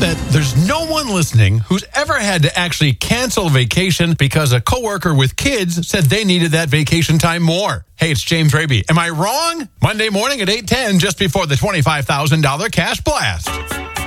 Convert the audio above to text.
bet there's no one listening who's ever had to actually cancel a vacation because a coworker with kids said they needed that vacation time more. Hey, it's James Raby. Am I wrong? Monday morning at 8:10, just before the $25,000 cash blast.